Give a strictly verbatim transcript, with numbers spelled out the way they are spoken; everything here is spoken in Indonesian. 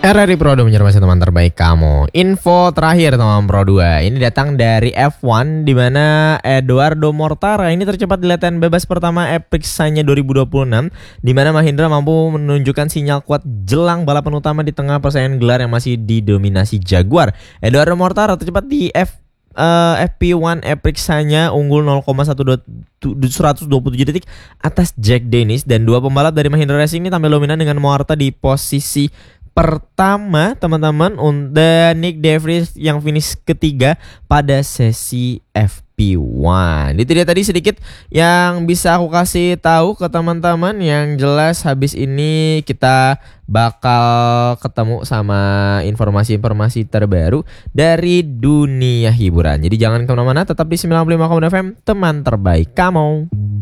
R R I Pro dua menyermasi teman terbaik kamu. Info terakhir teman Pro dua. Ini datang dari F satu di mana Edoardo Mortara ini tercepat di latihan bebas pertama Apriksanya dua ribu dua puluh enam, di mana Mahindra mampu menunjukkan sinyal kuat jelang balapan utama di tengah persaingan gelar yang masih didominasi Jaguar. Edoardo Mortara tercepat di F Uh, F P satu Apriksanya unggul nol koma seratus dua puluh tujuh detik atas Jack Dennis, dan dua pembalap dari Mahindra Racing ini tampil dominan dengan Mortara di posisi pertama teman-teman, dan Nick DeVries yang finish ketiga pada sesi F P satu. Itu dia tadi sedikit yang bisa aku kasih tahu ke teman-teman. Yang jelas habis ini kita bakal ketemu sama informasi-informasi terbaru dari dunia hiburan. Jadi jangan kemana-mana, tetap di sembilan puluh lima koma enam F M, teman terbaik kamu.